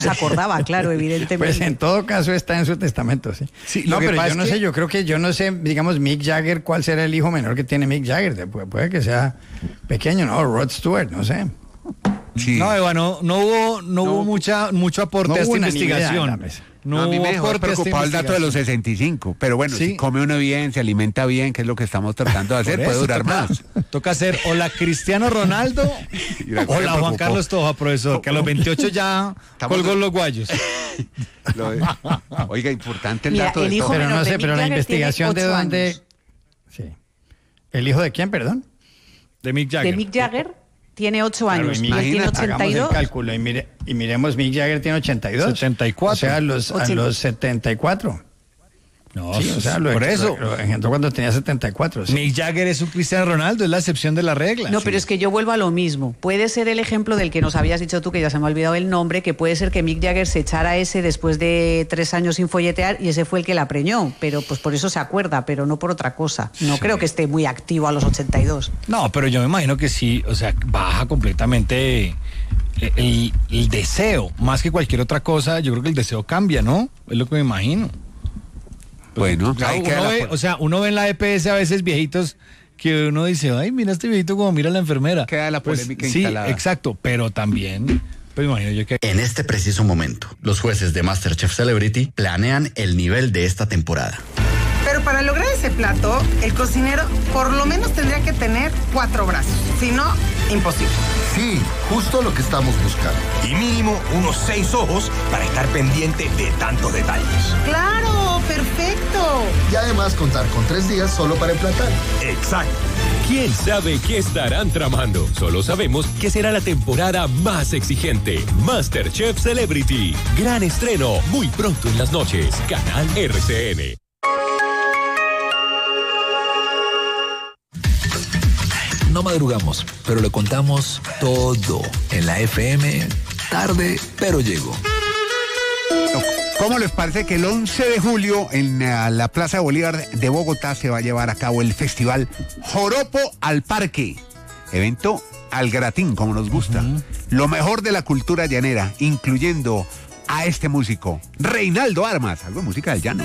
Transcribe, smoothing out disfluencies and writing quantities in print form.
se acordaba, claro, evidentemente. Pues en todo caso está en su testamento, sí. Sí, No, lo que pero pasa yo no es que- sé, yo creo que yo no sé, digamos, Mick Jagger, ¿cuál será el hijo menor que tiene Mick Jagger? Puede que sea pequeño, ¿no? Rod Stewart, no sé. Sí. No, Eva, no hubo mucho aporte no a esta hubo unanimidad en la investigación. mesa. No, a mí me dejó aporte a esta preocupado el dato de los investigación. 65, pero bueno, Sí. si come uno bien, se alimenta bien, que es lo que estamos tratando de hacer, Por puede eso durar toca- más. Toca ser o la Cristiano Ronaldo Mira, o la Juan preocupó. Carlos Toja, profesor, que a los 28 ya Estamos- colgó los guayos. Oiga, importante el Mira, dato el de hijo todo. Pero menor no de sé, Mick pero la Jagger investigación tiene de 8 dónde... años. Sí. ¿El hijo de quién, perdón? De Mick Jagger. De Mick Jagger tiene 8 años Claro, y él tiene imagínate, hagamos el 82. cálculo y miremos, Mick Jagger tiene 82. 74. O sea, a los 74. No, Sí, o sea, por eso. lo engendró cuando tenía 74. Sí. Mick Jagger es un Cristiano Ronaldo, es la excepción de la regla. No, Sí. pero es que yo vuelvo a lo mismo. Puede ser el ejemplo del que nos habías dicho tú, que ya se me ha olvidado el nombre, que puede ser que Mick Jagger se echara ese después de 3 años sin folletear y ese fue el que la preñó, pero pues por eso se acuerda, pero no por otra cosa. No creo que esté muy activo a los 82. No, pero yo me imagino que sí, o sea, baja completamente el deseo, más que cualquier otra cosa, yo creo que el deseo cambia, ¿no? Es lo que me imagino. Bueno, Claro, ahí queda uno la ve, o sea, uno ve en la EPS a veces viejitos que uno dice, ay, mira este viejito como mira a la enfermera. Queda la Pues, polémica sí, instalada. exacto, pero también, pues imagino yo que... En este preciso momento, los jueces de MasterChef Celebrity planean el nivel de esta temporada. Pero para lograr ese plato, el cocinero por lo menos tendría que tener 4 brazos. Si no, imposible. Sí, justo lo que estamos buscando. Y mínimo unos 6 ojos para estar pendiente de tantos detalles. ¡Claro! ¡Perfecto! Y además contar con 3 días solo para emplatar. Exacto. ¿Quién sabe qué estarán tramando? Solo sabemos que será la temporada más exigente. MasterChef Celebrity. Gran estreno muy pronto en las noches. Canal RCN. No madrugamos, pero le contamos todo en la FM, tarde, pero llegó. ¿Cómo les parece que el 11 de julio en la Plaza de Bolívar de Bogotá se va a llevar a cabo el festival Joropo al Parque? Evento al gratín, como nos gusta. Lo mejor de la cultura llanera, incluyendo a este músico, Reinaldo Armas, algo de música del llano.